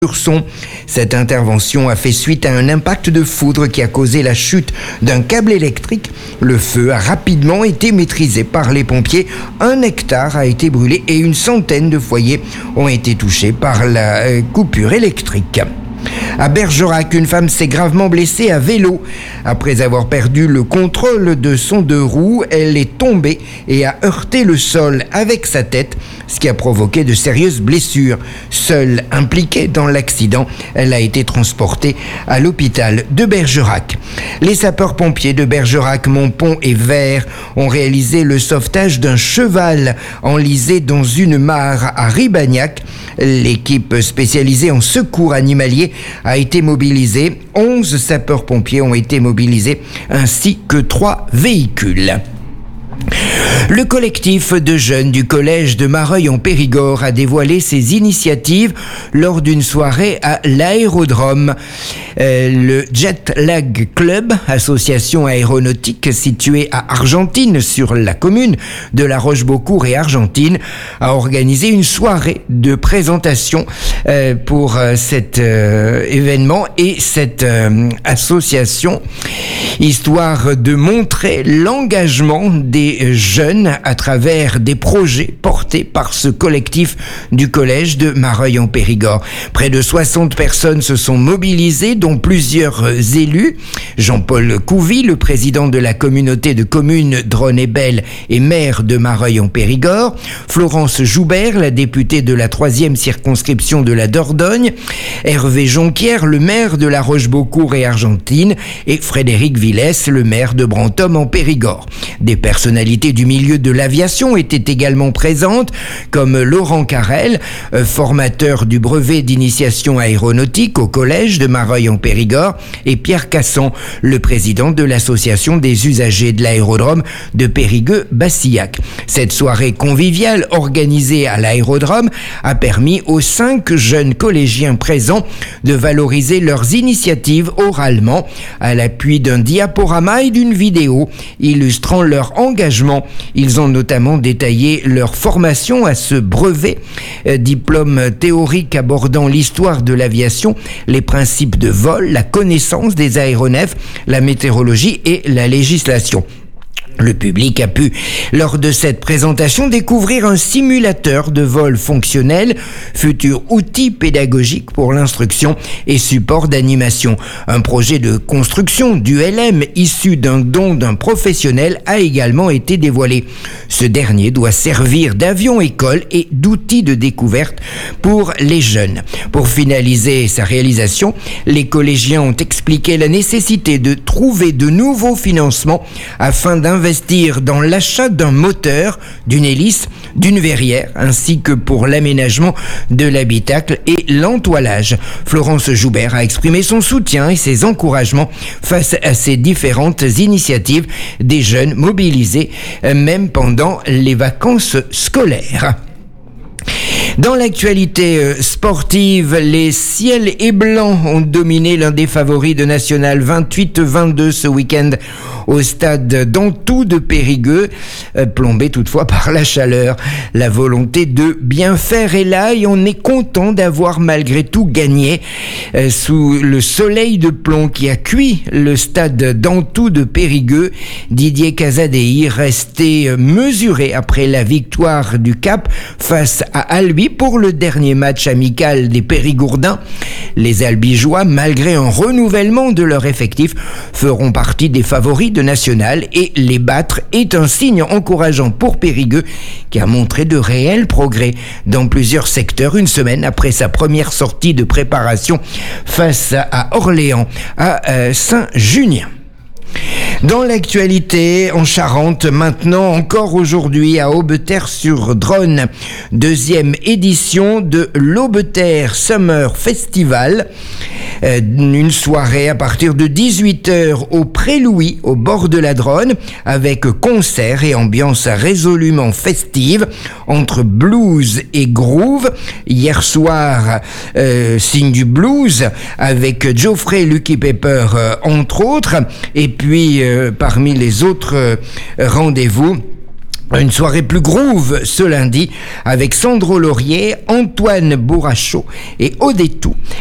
Son. Cette intervention a fait suite à un impact de foudre qui a causé la chute d'un câble électrique. Le feu a rapidement été maîtrisé par les pompiers. 1 hectare a été brûlé et une centaine de foyers ont été touchés par la coupure électrique. À Bergerac, une femme s'est gravement blessée à vélo. Après avoir perdu le contrôle de son 2 roues, elle est tombée et a heurté le sol avec sa tête, ce qui a provoqué de sérieuses blessures. Seule impliquée dans l'accident, elle a été transportée à l'hôpital de Bergerac. Les sapeurs-pompiers de Bergerac, Montpont et Vert ont réalisé le sauvetage d'un cheval enlisé dans une mare à Ribagnac. L'équipe spécialisée en secours animalier a été mobilisée. 11 sapeurs-pompiers ont été mobilisés ainsi que 3 véhicules. Le collectif de jeunes du collège de Mareuil en Périgord a dévoilé ses initiatives lors d'une soirée à l'aérodrome. Le Jet Lag Club, association aéronautique située à Argentine, sur la commune de La Roche-Beaucourt et Argentine, a organisé une soirée de présentation pour cet événement et cette association, histoire de montrer l'engagement des jeunes à travers des projets portés par ce collectif du collège de Mareuil en Périgord. Près de 60 personnes se sont mobilisées, dont plusieurs élus. Jean-Paul Couvy, le président de la communauté de communes Dronne-et-Belle et maire de Mareuil en Périgord. Florence Joubert, la députée de la 3e circonscription de la Dordogne. Hervé Jonquière, le maire de La Roche-Beaucourt et Argentine. Et Frédéric Villès, le maire de Brantôme en Périgord. Des personnalités du milieu de l'aviation étaient également présentes, comme Laurent Carrel, formateur du brevet d'initiation aéronautique au collège de Mareuil en Périgord, et Pierre Cassan, le président de l'association des usagers de l'aérodrome de Périgueux-Bassillac. Cette soirée conviviale organisée à l'aérodrome a permis aux 5 jeunes collégiens présents de valoriser leurs initiatives oralement à l'appui d'un diaporama et d'une vidéo illustrant leur engagement. Ils ont notamment détaillé leur formation à ce brevet, diplôme théorique abordant l'histoire de l'aviation, les principes de vol, la connaissance des aéronefs, la météorologie et la législation. Le public a pu, lors de cette présentation, découvrir un simulateur de vol fonctionnel, futur outil pédagogique pour l'instruction et support d'animation. Un projet de construction d'ULM issu d'un don d'un professionnel a également été dévoilé. Ce dernier doit servir d'avion-école et d'outil de découverte pour les jeunes. Pour finaliser sa réalisation, les collégiens ont expliqué la nécessité de trouver de nouveaux financements afin d'investir dans l'achat d'un moteur, d'une hélice, d'une verrière, ainsi que pour l'aménagement de l'habitacle et l'entoilage. Florence Joubert a exprimé son soutien et ses encouragements face à ces différentes initiatives des jeunes mobilisés, même pendant les vacances scolaires. Dans l'actualité sportive, les ciels et blancs ont dominé l'un des favoris de National 28-22 ce week-end au stade d'Antou de Périgueux, plombé toutefois par la chaleur. La volonté de bien faire est là et on est content d'avoir malgré tout gagné sous le soleil de plomb qui a cuit le stade d'Antou de Périgueux. Didier Casadei resté mesuré après la victoire du Cap face à Albi pour le dernier match amical des Périgourdins. Les Albigeois, malgré un renouvellement de leur effectif, feront partie des favoris de National et les battre est un signe encourageant pour Périgueux qui a montré de réels progrès dans plusieurs secteurs une semaine après sa première sortie de préparation face à Orléans à Saint-Junien. Dans l'actualité, en Charente, maintenant, encore aujourd'hui, à Aubeterre-sur-Dronne, 2e édition de l'Aubeterre Summer Festival. Une soirée à partir de 18h au Pré-Louis, au bord de la Dronne, avec concert et ambiance résolument festive, entre blues et groove. Hier soir, signe du blues, avec Geoffrey Lucky Pepper, entre autres, et puis parmi les autres rendez-vous, Une soirée plus groove ce lundi avec Sandro Laurier, Antoine Bourrachot et Odétou.